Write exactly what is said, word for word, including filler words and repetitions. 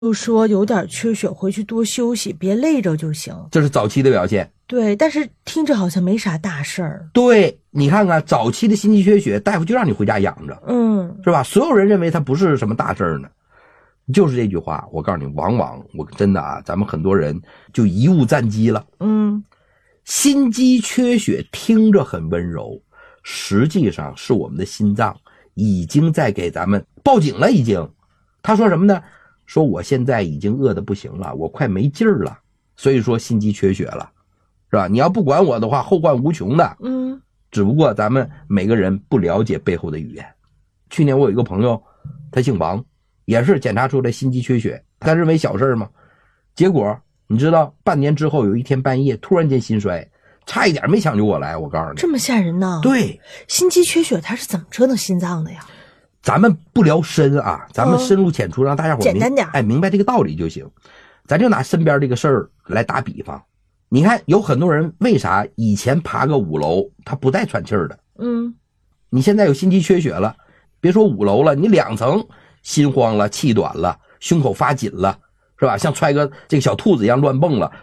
就说有点缺血，回去多休息，别累着就行。 这是早期的表现。 对，但是听着好像没啥大事儿。 对，你看看早期的心肌缺血，大夫就让你回家养着， 嗯， 是吧？所有人认为它不是什么大事儿呢。就是这句话，我告诉你，往往我真的啊，咱们很多人就贻误战机了。 嗯， 心肌缺血听着很温柔，实际上是我们的心脏已经在给咱们报警了。已经，他说什么呢？说我现在已经饿得不行了，我快没劲儿了，所以说心肌缺血了，是吧？你要不管我的话，后患无穷的。 嗯， 只不过咱们每个人不了解背后的语言。去年我有一个朋友，他姓王，也是检查出来心肌缺血，他认为小事嘛，结果你知道半年之后有一天半夜突然间心衰，差一点没抢救过来。我告诉你， 这么吓人呢？ 对， 心肌缺血它是怎么折腾心脏的呀？ 咱们不聊深啊，咱们深入浅出，让大家伙简单点， 哎明白这个道理就行。咱就拿身边这个事儿来打比方，你看有很多人为啥以前爬个五楼他不带喘气儿的？ 嗯， 你现在有心肌缺血了，别说五楼了，你两层心慌了，气短了，胸口发紧了，是吧？像揣个这个小兔子一样乱蹦了，